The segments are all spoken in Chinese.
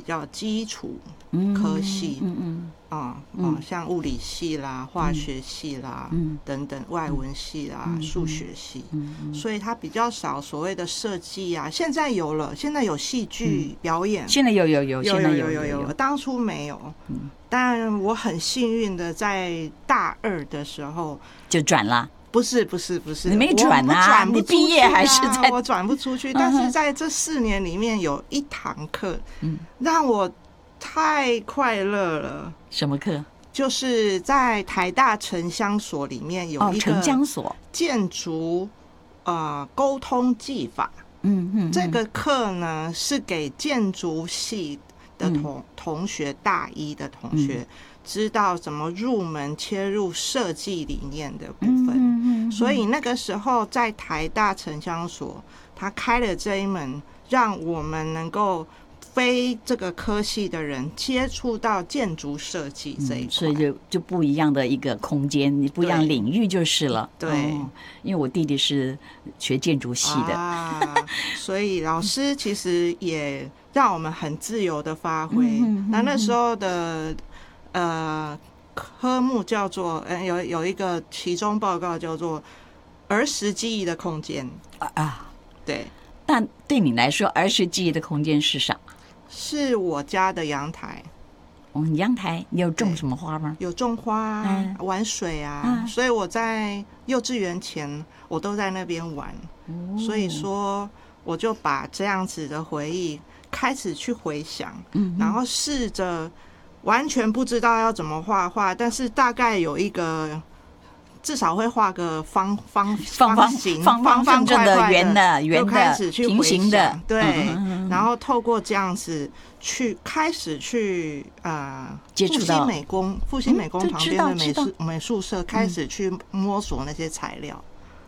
较基础科系，像物理系啦、化学系啦、等等，外文系啦、数学系，所以它比较少所谓的设计啊。现在有了，现在有戏剧表演， 现在有， 当初没有。但我很幸运的在大2的时候就转了。 不是， 你没转啊？你毕业还是在？ 我转不出去，但是在这4年里面有一堂课，让我太快乐了。 什么课？ 就是在台大城乡所里面有一个城乡所建筑沟通技法。这个课呢是给建筑系的同学，大1的同学。知道怎么入门切入设计理念的部分，所以那个时候在台大城乡所，他开了这一门，让我们能够非这个科系的人接触到建筑设计这一块， 所以就不一样的一个空间，不一样领域就是了。 对， 因为我弟弟是学建筑系的， 所以老师其实也让我们很自由的发挥。那时候的科目叫做有一个期中报告叫做儿时记忆的空间对。 但对你来说，儿时记忆的空间是啥？ 是我家的阳台。 你阳台你有种什么花吗？ 有种花玩水啊，所以我在幼稚园前我都在那边玩。所以说我就把这样子的回忆开始去回想，然后试着完全不知道要怎么画画，但是大概有一个至少会画个方形、方正的、圆的、 就开始去平行的， 对。然后透过这样子去开始去接触到复兴美工旁边的美术社，开始去摸索那些材料。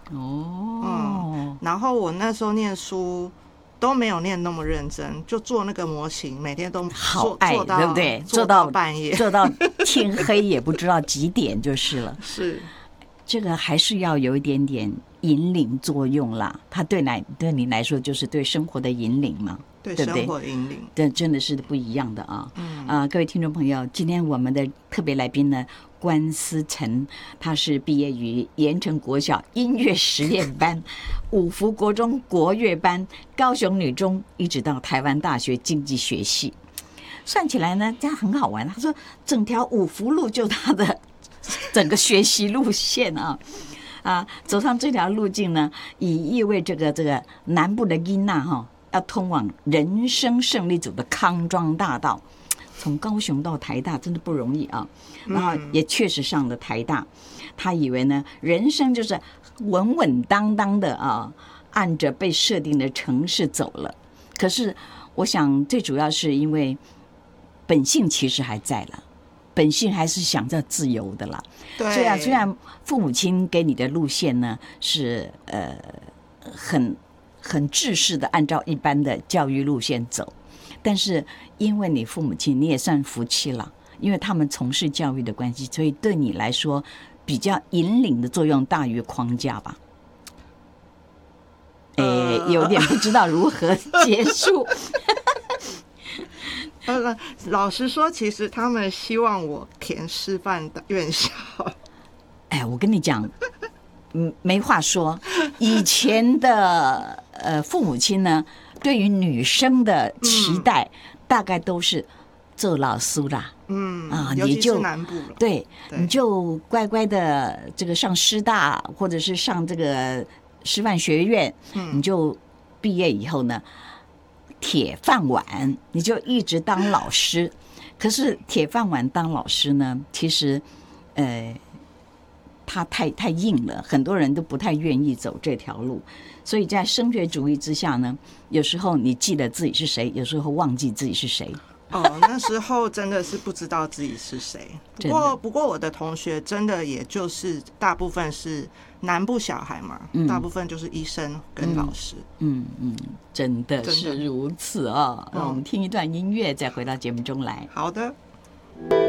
然后我那时候念书都没有念那么认真，就做那个模型，每天都好爱， 对不对？ 做到半夜， 做到天黑也不知道几点就是了。 是， 这个还是要有一点点引领作用啦。它对你来说就是对生活的引领嘛， 对不对？生活引领， 这真的是不一样的啊。各位听众朋友，今天我们的特别来宾呢，关思成，他是毕业于盐城国小音乐实验班、五福国中国乐班、高雄女中，一直到台湾大学经济学系。算起来呢，这样很好玩。他说，整条五福路就他的整个学习路线走上这条路径呢，以意味这个南部的囡仔要通往人生胜利组的康庄大道。从高雄到台大真的不容易啊，然后也确实上了台大。他以为呢，人生就是稳稳当当的按着被设定的程式走了。可是我想最主要是因为本性其实还在了，本性还是想着自由的啦。 对， 虽然父母亲给你的路线呢是很制式的按照一般的教育路线走，但是因为你父母亲你也算福气了，因为他们从事教育的关系，所以对你来说比较引领的作用大于框架吧。有点不知道如何结束。 老实说，其实他们希望我填师范的院校。 我跟你讲，没话说。以前的父母亲呢，对于女生的期待，大概都是做老师啦， 尤其是南部了， 对，你就乖乖的这个上师大，或者是上这个师范学院，你就毕业以后呢，铁饭碗，你就一直当老师。可是铁饭碗当老师呢，其实它太硬了，很多人都不太愿意走这条路。所以在升学主义之下呢，有时候你记得自己是谁，有时候忘记自己是谁。 那时候真的是不知道自己是谁。不过我的同学真的也就是大部分是南部小孩嘛，大部分就是医生跟老师。 真的是如此啊。那我们听一段音乐，再回到节目中来。 好的。